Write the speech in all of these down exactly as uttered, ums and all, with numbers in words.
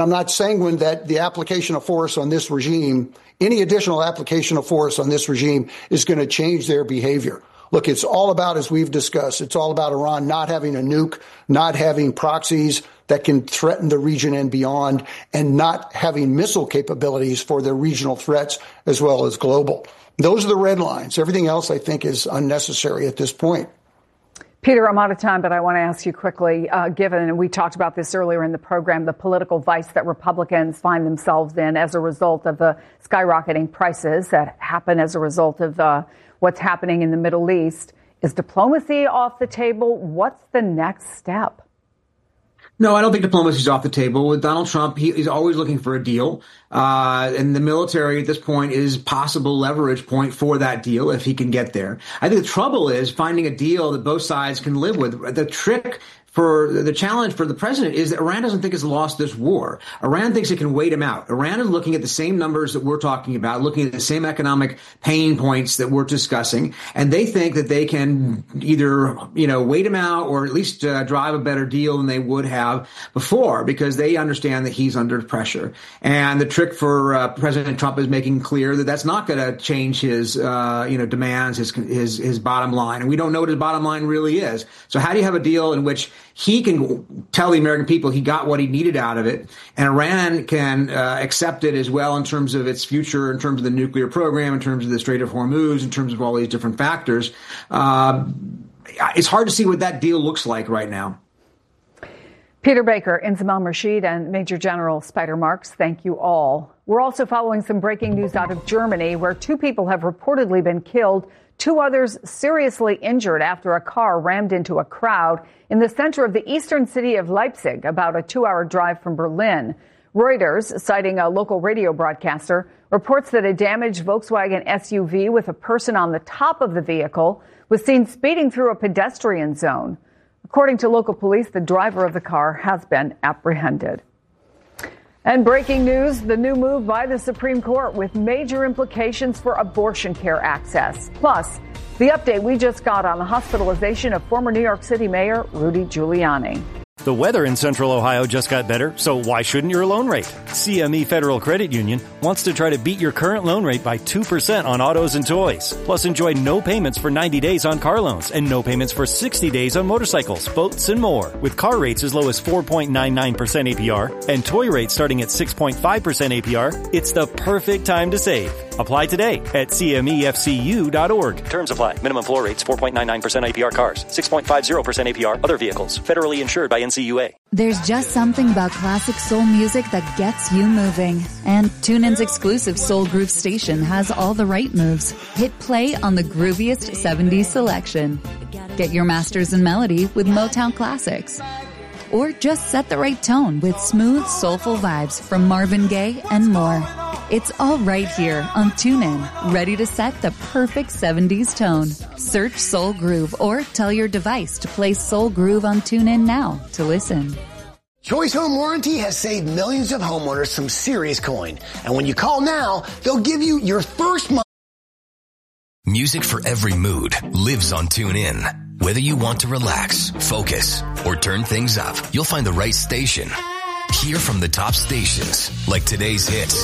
I'm not sanguine that the application of force on this regime, any additional application of force on this regime, is going to change their behavior. Look, it's all about, as we've discussed, it's all about Iran not having a nuke, not having proxies that can threaten the region and beyond, and not having missile capabilities for their regional threats as well as global. Those are the red lines. Everything else, I think, is unnecessary at this point. Peter, I'm out of time, but I want to ask you quickly, uh, given, and we talked about this earlier in the program, the political vice that Republicans find themselves in as a result of the skyrocketing prices that happen as a result of uh, what's happening in the Middle East. Is diplomacy off the table? What's the next step? No, I don't think diplomacy is off the table. With Donald Trump, he, he's always looking for a deal. Uh, and the military at this point is possible leverage point for that deal if he can get there. I think the trouble is finding a deal that both sides can live with. The trick for the challenge for the president is that Iran doesn't think it's lost this war. Iran thinks it can wait him out. Iran is looking at the same numbers that we're talking about, looking at the same economic pain points that we're discussing, and they think that they can either, you know, wait him out or at least uh, drive a better deal than they would have before, because they understand that he's under pressure. And the trick for uh, President Trump is making clear that that's not going to change his, uh, you know, demands, his his his bottom line, and we don't know what his bottom line really is. So how do you have a deal in which he can tell the American people he got what he needed out of it, and Iran can uh, accept it as well in terms of its future, in terms of the nuclear program, in terms of the Strait of Hormuz, in terms of all these different factors? Uh, it's hard to see what that deal looks like right now. Peter Baker, Inzam al-Rashid, and Major General Spider Marks, thank you all. We're also following some breaking news out of Germany, where two people have reportedly been killed, two others seriously injured after a car rammed into a crowd in the center of the eastern city of Leipzig, about a two-hour drive from Berlin. Reuters, citing a local radio broadcaster, reports that a damaged Volkswagen S U V with a person on the top of the vehicle was seen speeding through a pedestrian zone. According to local police, the driver of the car has been apprehended. And breaking news, the new move by the Supreme Court with major implications for abortion care access. Plus, the update we just got on the hospitalization of former New York City Mayor Rudy Giuliani. The weather in Central Ohio just got better, so why shouldn't your loan rate? C M E Federal Credit Union wants to try to beat your current loan rate by two percent on autos and toys. Plus, enjoy no payments for ninety days on car loans and no payments for sixty days on motorcycles, boats, and more. With car rates as low as four point nine nine percent A P R and toy rates starting at six point five percent A P R, it's the perfect time to save. Apply today at C M E F C U dot org. Terms apply. Minimum floor rates four point nine nine percent A P R cars, six point five zero percent A P R other vehicles. Federally insured by N C U A. There's just something about classic soul music that gets you moving. And TuneIn's exclusive Soul Groove station has all the right moves. Hit play on the grooviest seventies selection. Get your masters in melody with Motown classics. Or just set the right tone with smooth, soulful vibes from Marvin Gaye and more. It's all right here on TuneIn, ready to set the perfect seventies tone. Search Soul Groove or tell your device to play Soul Groove on TuneIn now to listen. Choice Home Warranty has saved millions of homeowners some serious coin. And when you call now, they'll give you your first month. Music for every mood lives on TuneIn. Whether you want to relax, focus, or turn things up, you'll find the right station. Hear from the top stations, like today's hits,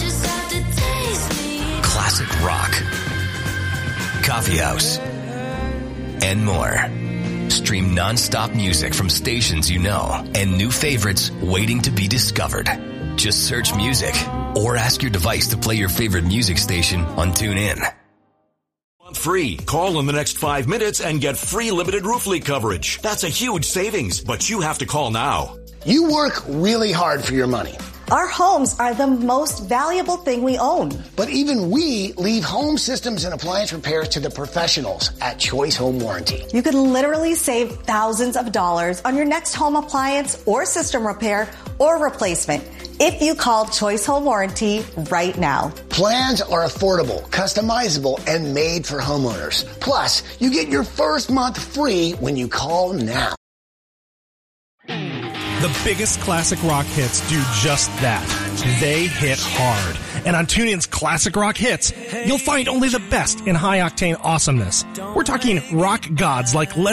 classic rock, coffee house, and more. Stream non-stop music from stations you know and new favorites waiting to be discovered. Just search music or ask your device to play your favorite music station on TuneIn. Free. Call in the next five minutes and get free limited roof leak coverage. That's a huge savings, but you have to call now. You work really hard for your money. Our homes are the most valuable thing we own. But even we leave home systems and appliance repairs to the professionals at Choice Home Warranty. You could literally save thousands of dollars on your next home appliance or system repair or replacement if you call Choice Home Warranty right now. Plans are affordable, customizable, and made for homeowners. Plus, you get your first month free when you call now. The biggest classic rock hits do just that. They hit hard. And on TuneIn's Classic Rock Hits, you'll find only the best in high-octane awesomeness. We're talking rock gods like Led